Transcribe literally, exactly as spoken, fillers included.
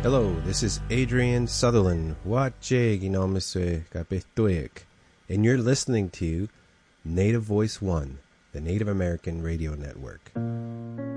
Hello, this is Adrian Sutherland, Wache Ginomiswe Kapestuik, and you're listening to Native Voice One, the Native American Radio Network.